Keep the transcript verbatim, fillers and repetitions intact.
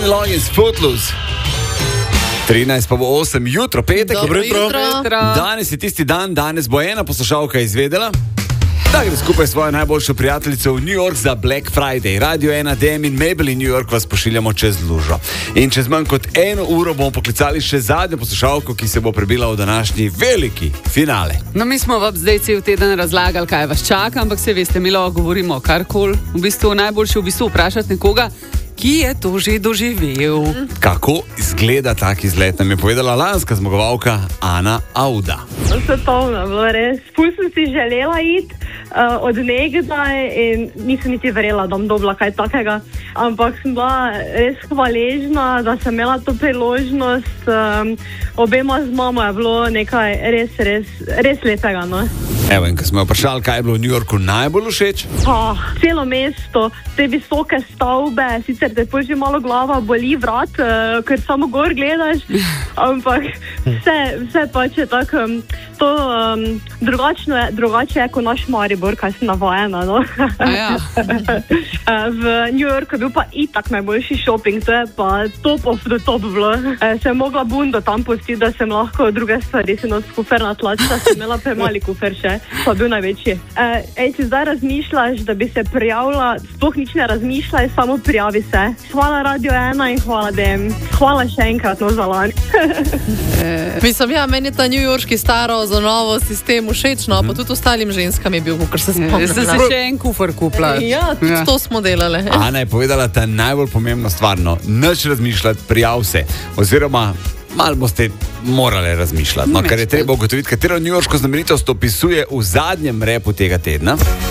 Kenny Loggins, Footloose. trinajst pa bo osem, jutro, petek. Dobro jutro. Danes je tisti dan, danes bo ena poslušalka izvedela, da gre skupaj s svojo najboljšo prijateljico v New York za Black Friday. Radio ena, D M in Mabel in New York vas pošiljamo čez lužo. In čez manj kot eno uro bomo poklicali še zadnjo poslušalko, ki se bo prebila v današnji veliki finale. No, mi smo vam zdaj cel teden razlagali, kaj vas čaka, ampak se veste, milo, govorimo karkoli. V bistvu najboljše v bistvu vprašati nekoga, ki je to že doživel. Kako izgleda tak izlet, nam je povedala lanska zmagovalka Ana Auda. Svetovno, bilo res. Ful sem si želela iti uh, od nekdaj in nisem niti verjela, da bom dobila kaj takega. Ampak sem bila res hvaležna, da sem imela to priložnost. Um, obema z mamo je bilo nekaj res, res, res lepega. No? Evo, in ko smo jo vprašali, kaj je bilo v New Yorku najbolj všeč? Oh, celo mesto, te visoke stavbe, sicer te že malo glava boli vrat, uh, ker samo gor gledaš, ampak vse, vse pač je tako, um, to um, drugačno je, drugače je kot naš Maribor, kaj sem navajena. No? Ja. V New Yorku je bil pa itak najboljši shopping, to je pa top of the top bilo. Uh, sem mogla bundo tam pustiti, da sem lahko druge stvari si nos kufer natlačila, sem imela premali kufer še, pa bil največji. Uh, ej, si zdaj razmišljaš, da bi se prijavila, sploh nič ne razmišljaj, samo prijavi se. Hvala Radio ena in hvala D M. Hvala še enkrat, no za lani. Mislim, ja, meni je ta newyorški staro za novo sistem všeč, no, pa tudi ostalim ženskam je bil, ker se spomnim. Zdaj se še en kufer kupla. Ja, tudi Ja. to smo delali. Ana je povedala ta najbolj pomembna stvar, no, nič razmišljati, prijav se. Oziroma, malo boste morali razmišljati, no, ker je treba ugotoviti, katero newyorško znamenitost opisuje v zadnjem repu tega tedna.